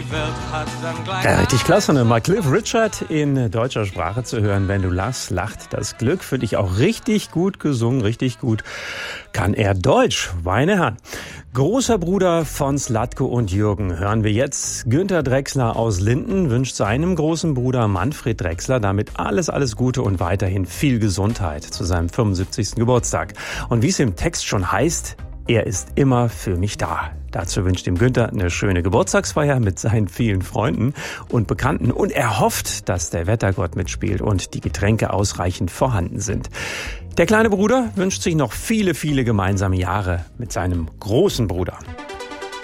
Ja, richtig klasse, ne? Mal Cliff Richard in deutscher Sprache zu hören. Wenn du lachst, lacht das Glück. Für dich auch richtig gut gesungen, richtig gut kann er Deutsch. Meine Herren. Großer Bruder von Zlatko und Jürgen hören wir jetzt. Günter Drexler aus Linden wünscht seinem großen Bruder Manfred Drexler damit alles Gute und weiterhin viel Gesundheit zu seinem 75. Geburtstag. Und wie es im Text schon heißt, er ist immer für mich da. Dazu wünscht ihm Günther eine schöne Geburtstagsfeier mit seinen vielen Freunden und Bekannten. Und er hofft, dass der Wettergott mitspielt und die Getränke ausreichend vorhanden sind. Der kleine Bruder wünscht sich noch viele gemeinsame Jahre mit seinem großen Bruder.